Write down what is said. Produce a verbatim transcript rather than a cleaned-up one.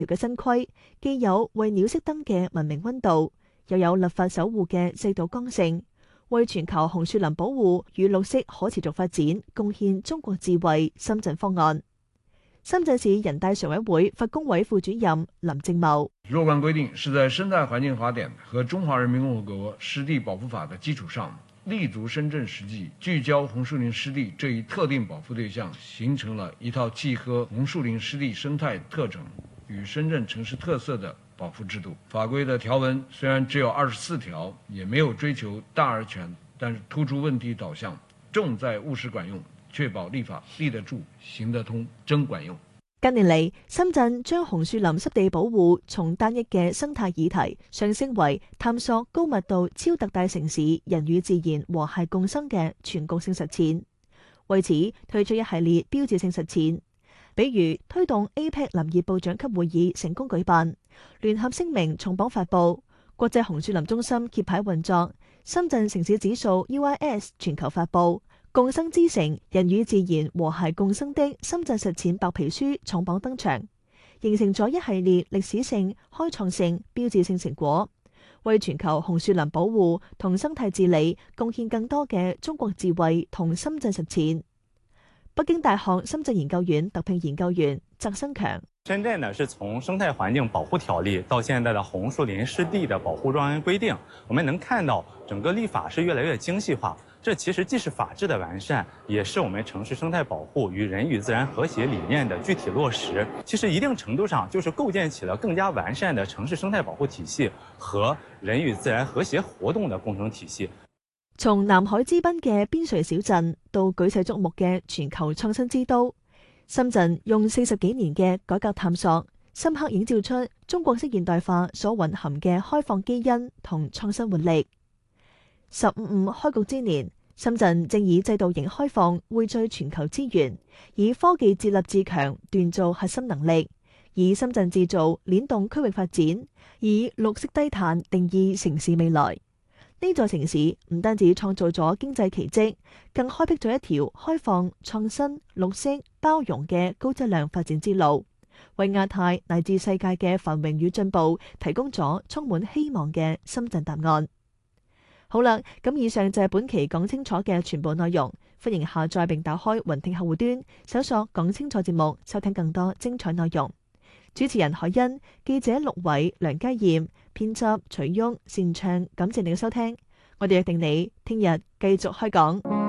嘅新規，既有為鳥熄燈嘅文明溫度，又有立法守護嘅制度剛性，為全球紅樹林保護與綠色可持續發展貢獻中國智慧深圳方案。深圳市人大常委會法工委副主任林正茂： 若干規定是在《生態環境法典》和《中華人民共和國濕地保護法》的基礎上，立足深圳實際，聚焦紅樹林濕地這一特定保護對象，形成了一套契合紅樹林濕地生態特徵與深圳城市特色的保護制度。法規的條文雖然只有二十四條，也沒有追求大而全，但是突出問題導向，重在務實管用，確保立法立得住、行得通、真管用。 近年嚟，深圳將紅樹林濕地保護從單一嘅生態議題上升為探索高密度超特大城市人與自然和諧共生嘅全局性實踐。為此，推出一系列標誌性實踐，比如推動 A P E C 林業部長級會議成功舉辦，聯合聲明重磅發布，國際紅樹林中心揭牌運作，深圳城市指數 U I S 全球發布。共生之城，人與自然和諧共生的深圳實踐白皮書重磅登場，形成咗一系列歷史性、開創性、標誌性成果，為全球紅樹林保護同生態治理貢獻更多嘅中國智慧同深圳實踐。北京大學深圳研究院特聘研究員翟新強： 深圳呢，是從生態環境保護條例到現在的紅樹林濕地的保護專項規定，我們能看到整個立法是越來越精細化。這其實既是法治的完善，也是我們城市生態保護與人與自然和諧理念的具體落實。其實一定程度上就是構建起了更加完善的城市生態保護體系和人與自然和諧活動的工程體系。 從南海之濱嘅邊陲小鎮到舉世矚目嘅全球創新之都，深圳用四十幾年嘅改革探索，深刻映照出中國式現代化所蘊含嘅開放基因同創新活力。十五五開局之年，深圳正以制度型開放匯聚全球資源，以科技自立自強鍛造核心能力，以深圳製造鏈動區域發展，以綠色低碳定義城市未來。呢座城市唔單止創造咗經濟奇蹟，更開闢咗一條開放、創新、綠色、包容嘅高質量發展之路，為亞太乃至世界嘅繁榮與進步提供咗充滿希望嘅深圳答案。好啦，咁以上就係本期講清楚嘅全部內容。歡迎下載並打開雲聽客戶端，搜索講清楚節目，收聽更多精彩內容。主持人海欣，記者陸偉、梁家燕，編輯徐旭、善唱，感謝你嘅收聽。我哋約定你聽日繼續開講。